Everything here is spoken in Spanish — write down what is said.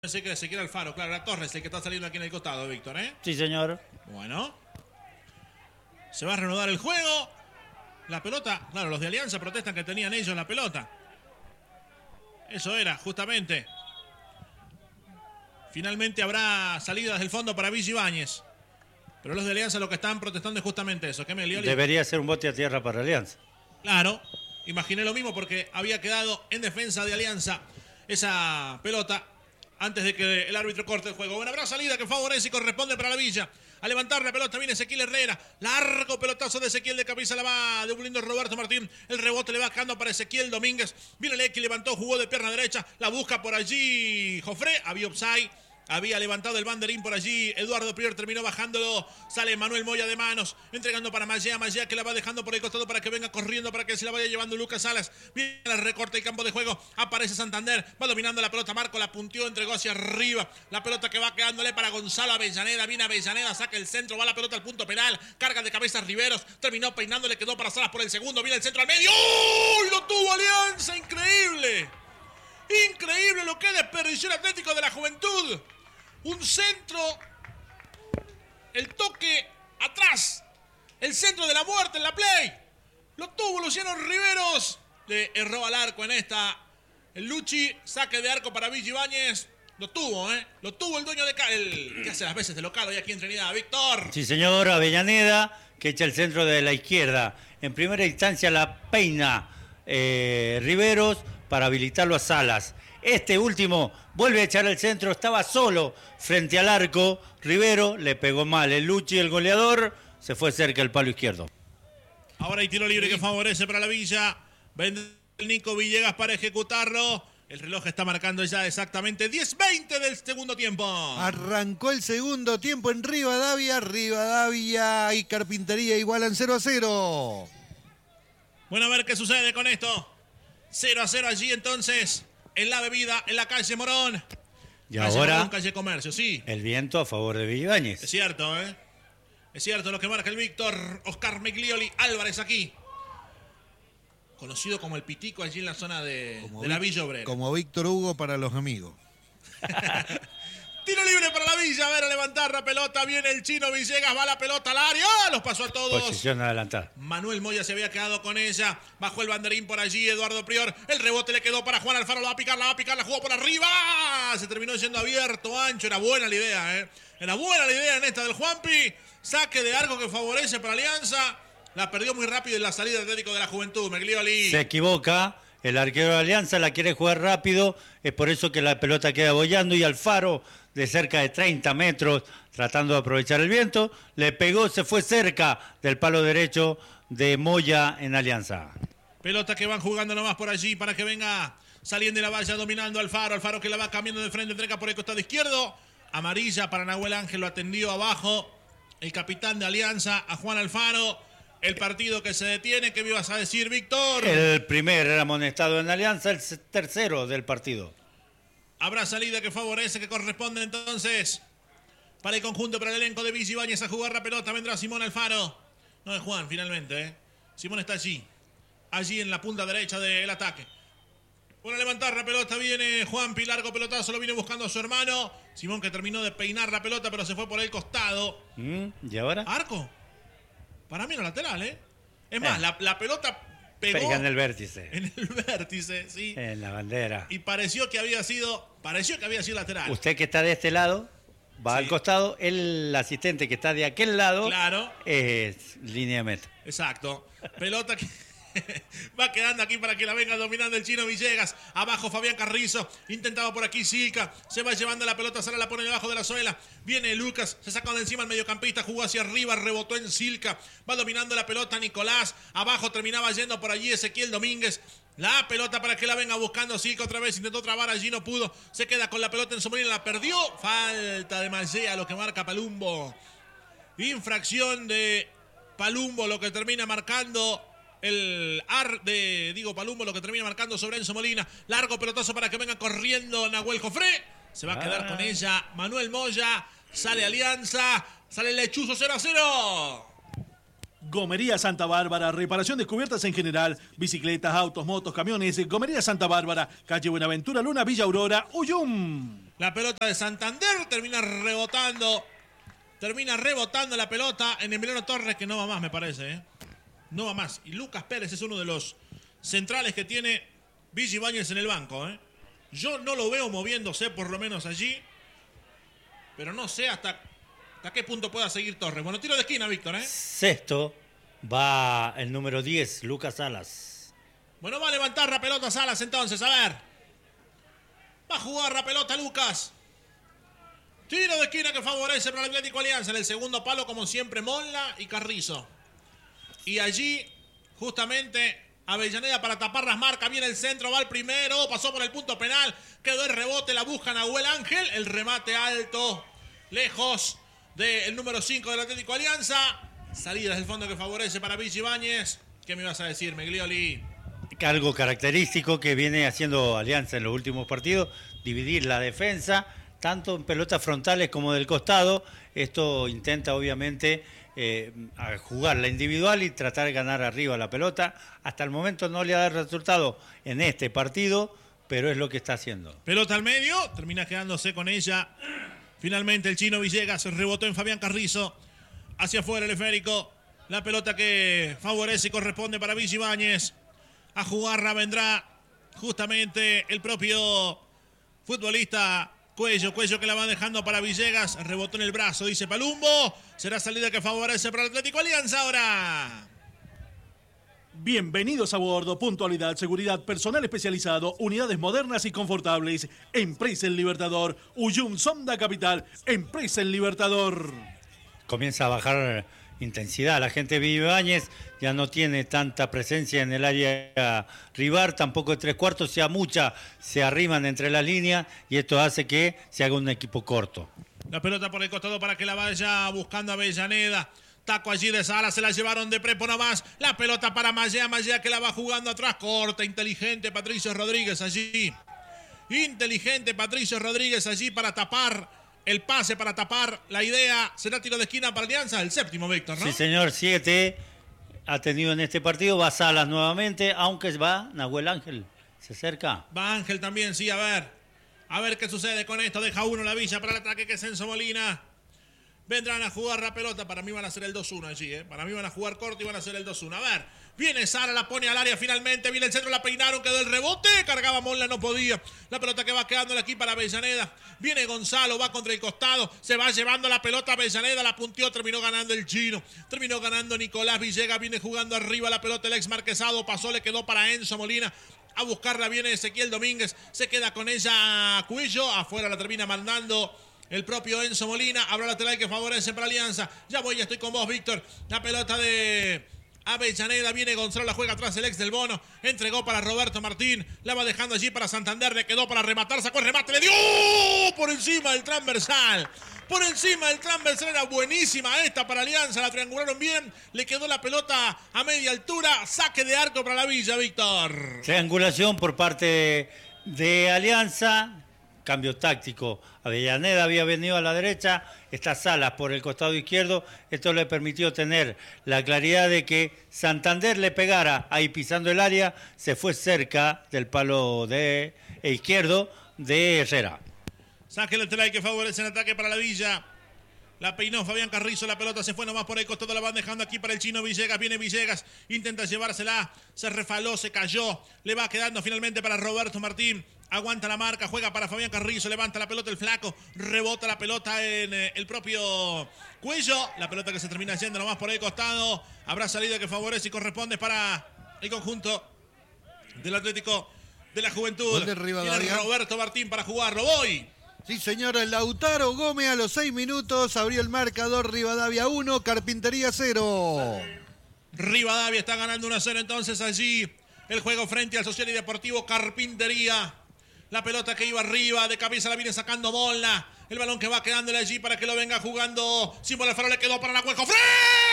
Pensé que Ezequiel Alfaro, claro, era Torres el que está saliendo aquí en el costado, Víctor, ¿eh? Sí, señor. Bueno. Se va a reanudar el juego. La pelota, claro, los de Alianza protestan que tenían ellos la pelota. Eso era, justamente. Finalmente habrá salidas del fondo para Villa Ibáñez. Pero los de Alianza lo que están protestando es justamente eso. ¿Qué me lió? Debería ser un bote a tierra para Alianza. Claro, imaginé lo mismo porque había quedado en defensa de Alianza esa pelota antes de que el árbitro corte el juego. Bueno, habrá salida que favorece y corresponde para la Villa. A levantar la pelota viene Ezequiel Herrera. Largo pelotazo de Ezequiel de cabeza, la va devolviendo Roberto Martín. El rebote le va quedando para Ezequiel Domínguez. Viene el X, levantó, jugó de pierna derecha. La busca por allí Jofré. Había offside. Había levantado el banderín por allí. Eduardo Prior terminó bajándolo. Sale Manuel Moya de manos. Entregando para Mallea. Mallea que la va dejando por el costado para que venga corriendo. Para que se la vaya llevando Lucas Salas. Viene el recorte del campo de juego. Aparece Santander. Va dominando la pelota. Marco la punteó. Entregó hacia arriba. La pelota que va quedándole para Gonzalo Avellaneda. Viene Avellaneda. Saca el centro. Va la pelota al punto penal. Carga de cabeza Riveros. Terminó peinando. Le quedó para Salas por el segundo. Viene el centro al medio. ¡Uy! Lo tuvo Alianza. Increíble. Increíble lo que desperdició el Atlético de la Juventud. Un centro, el toque atrás, el centro de la muerte en la play. Lo tuvo Luciano Riveros. Le erró al arco en esta. El Luchi, saque de arco para Villa Ibáñez. Lo tuvo, ¿eh? Lo tuvo el dueño de el que hace las veces de local hoy aquí en Trinidad. Víctor. Sí, señor. Avellaneda, que echa el centro de la izquierda. En primera instancia la peina Riveros para habilitarlo a Salas. Este último vuelve a echar el centro, estaba solo frente al arco. Rivero le pegó mal. El Luchi, el goleador, se fue cerca del palo izquierdo. Ahora hay tiro libre que favorece para la Villa. Vende el Nico Villegas para ejecutarlo. El reloj está marcando ya exactamente 10:20 del segundo tiempo. Arrancó el segundo tiempo en Rivadavia. Rivadavia y Carpintería igualan 0-0. Bueno, a ver qué sucede con esto. 0-0 allí entonces. En la bebida, en la calle Morón. Y calle ahora, Morón, calle Comercio, sí. el viento a favor de Villa Ibáñez. Es cierto, ¿eh? Es cierto lo que marca el Víctor Oscar Miglioli Álvarez aquí. Conocido como el Pitico allí en la zona de la Villa Obrera. Como Víctor Hugo para los amigos. Tiro libre para la Villa, a ver, a levantar la pelota, viene el Chino Villegas, va la pelota al área, los pasó a todos. Posición adelantada. Manuel Moya se había quedado con ella, bajó el banderín por allí, Eduardo Prior, el rebote le quedó para Juan Alfaro, la va a picar, la jugó por arriba, se terminó yendo abierto, ancho, era buena la idea, era buena la idea en esta del Juanpi, saque de arco que favorece para Alianza, la perdió muy rápido en la salida del Atlético de la Juventud, Miglioli. Se equivoca. El arquero de Alianza la quiere jugar rápido, es por eso que la pelota queda boyando y Alfaro de cerca de 30 metros tratando de aprovechar el viento, le pegó, se fue cerca del palo derecho de Moya en Alianza. Pelota que van jugando nomás por allí para que venga saliendo de la valla dominando Alfaro, Alfaro que la va cambiando de frente, entrega por el costado izquierdo, amarilla para Nahuel Ángel, lo atendió abajo el capitán de Alianza a Juan Alfaro. El partido que se detiene, ¿qué me ibas a decir, Víctor? El primer era amonestado en Alianza, el tercero del partido. Habrá salida que favorece, que corresponde entonces para el conjunto, para el elenco de Villa Ibáñez a jugar la pelota. Vendrá Simón Alfaro. No es Juan, finalmente, ¿eh? Simón está allí en la punta derecha del ataque. Bueno, a levantar la pelota viene Juanpi, largo pelotazo, lo viene buscando a su hermano. Simón que terminó de peinar la pelota, pero se fue por el costado. ¿Y ahora? ¿Arco? Para mí no lateral, ¿eh? Es más, la pelota pegó pega en el vértice. En el vértice, sí. En la bandera. Y pareció que había sido lateral. Usted que está de este lado, va Sí. al costado. El asistente que está de aquel lado, Claro. es línea de meta. Exacto. Pelota que va quedando aquí para que la venga dominando el Chino Villegas. Abajo Fabián Carrizo. Intentaba por aquí Silca. Se va llevando la pelota. Sara la pone debajo de la suela. Viene Lucas. Se sacó de encima el mediocampista. Jugó hacia arriba. Rebotó en Silca. Va dominando la pelota Nicolás. Abajo terminaba yendo por allí Ezequiel Domínguez. La pelota para que la venga buscando Silca otra vez. Intentó trabar allí. No pudo. Se queda con la pelota en Somolina. La perdió. Falta de Mallea. Lo que marca Palumbo. Infracción de Palumbo. Lo que termina marcando Palumbo, lo que termina marcando sobre Enzo Molina. Largo pelotazo para que venga corriendo Nahuel Jofré. Se va a quedar con ella Manuel Moya. Sale Alianza. Sale Lechuzo 0-0. Gomería Santa Bárbara, reparación de cubiertas en general, bicicletas, autos, motos, camiones. Gomería Santa Bárbara, calle Buenaventura Luna, Villa Aurora, Uyum. La pelota de Santander termina rebotando la pelota en Emiliano Torres, que no va más, me parece, ¿eh? No va más. Y Lucas Pérez es uno de los centrales que tiene Villa Ibáñez en el banco, ¿eh? Yo no lo veo moviéndose, por lo menos allí, pero no sé hasta qué punto pueda seguir Torres. Bueno, tiro de esquina, Víctor, ¿eh? Sexto va el número 10, Lucas Salas. Bueno, va a levantar la pelota Salas entonces, a ver. Va a jugar la pelota Lucas. Tiro de esquina que favorece para el Atlético Alianza. En el segundo palo, como siempre, Molla y Carrizo. Y allí, justamente, Avellaneda para tapar las marcas. Viene el centro, va el primero. Pasó por el punto penal. Quedó el rebote, la busca Nahuel Ángel. El remate alto, lejos del número 5 del Atlético Alianza. Salidas del fondo que favorece para Villa Ibáñez. ¿Qué me ibas a decir, Meglioli? Algo característico que viene haciendo Alianza en los últimos partidos, dividir la defensa, tanto en pelotas frontales como del costado. Esto intenta obviamente a jugar la individual y tratar de ganar arriba la pelota. Hasta el momento no le ha dado resultado en este partido, pero es lo que está haciendo. Pelota al medio, termina quedándose con ella. Finalmente el chino Villegas rebotó en Fabián Carrizo. Hacia afuera el esférico. La pelota que favorece y corresponde para Villa Ibáñez. A jugarla vendrá justamente el propio futbolista Cuello que la va dejando para Villegas. Rebotó en el brazo, dice Palumbo. Será salida que favorece para el Atlético Alianza ahora. Bienvenidos a bordo, puntualidad, seguridad, personal especializado, unidades modernas y confortables. Empresa El Libertador, Uyum Sonda Capital, Empresa El Libertador. Comienza a bajar intensidad. La gente de Villa Ibáñez ya no tiene tanta presencia en el área rival, tampoco de tres cuartos, sea mucha, se arriman entre las líneas y esto hace que se haga un equipo corto. La pelota por el costado para que la vaya buscando Avellaneda. Taco allí de Sala, se la llevaron de prepo nomás. La pelota para Mallea que la va jugando atrás. Corta, inteligente Patricio Rodríguez allí. Inteligente Patricio Rodríguez allí para tapar el pase, para tapar la idea. Será tiro de esquina para Alianza, el séptimo, Víctor, ¿no? Sí, señor, 7 ha tenido en este partido. Va Salas nuevamente, aunque va Nahuel Ángel. Se acerca. Va Ángel también, sí, a ver qué sucede con esto. Deja uno la Villa para el ataque que es Enzo Molina. Vendrán a jugar la pelota. Para mí van a hacer el 2-1 allí, ¿eh? Para mí van a jugar corto y van a hacer el 2-1. A ver, viene Sara, la pone al área finalmente. Viene el centro, la peinaron, quedó el rebote. Cargaba Molla, no podía. La pelota que va quedándole aquí para Avellaneda. Viene Gonzalo, va contra el costado. Se va llevando la pelota Avellaneda. La punteó, terminó ganando el chino. Terminó ganando Nicolás Villegas. Viene jugando arriba la pelota el ex marquesado. Pasó, le quedó para Enzo Molina. A buscarla viene Ezequiel Domínguez. Se queda con ella Cuello. Afuera la termina mandando el propio Enzo Molina. Habrá lateral que favorece para Alianza. Ya estoy con vos, Víctor. La pelota de Avellaneda. Viene Gonzalo, la juega atrás el ex del Bono. Entregó para Roberto Martín. La va dejando allí para Santander. Le quedó para rematar. Sacó el remate. Le dio por encima del transversal. Por encima del transversal. Era buenísima esta para Alianza. La triangularon bien. Le quedó la pelota a media altura. Saque de arco para la Villa, Víctor. Triangulación por parte de Alianza. Cambio táctico. Avellaneda había venido a la derecha, está Salas por el costado izquierdo. Esto le permitió tener la claridad de que Santander le pegara ahí pisando el área. Se fue cerca del palo izquierdo de Herrera. Saque lateral que favorece el ataque para la Villa. La peinó Fabián Carrizo, la pelota se fue nomás por el costado, la van dejando aquí para el chino Villegas. Viene Villegas, intenta llevársela, se refaló, se cayó. Le va quedando finalmente para Roberto Martín. Aguanta la marca, juega para Fabián Carrizo, levanta la pelota el flaco, rebota la pelota en el propio Cuello. La pelota que se termina yendo nomás por el costado. Habrá salida que favorece y corresponde para el conjunto del Atlético de la Juventud. Gol de Rivadavia. Viene Roberto Martín para jugarlo, voy. Sí, señor, Lautaro Gómez a los 6 minutos abrió el marcador. Rivadavia 1, Carpintería 0. Rivadavia está ganando 1-0 entonces allí. El juego frente al Social y Deportivo Carpintería. La pelota que iba arriba, de cabeza la viene sacando Molla. El balón que va quedándole allí para que lo venga jugando. Símbolo Alfaro le quedó para la Hueco. ¡Fred!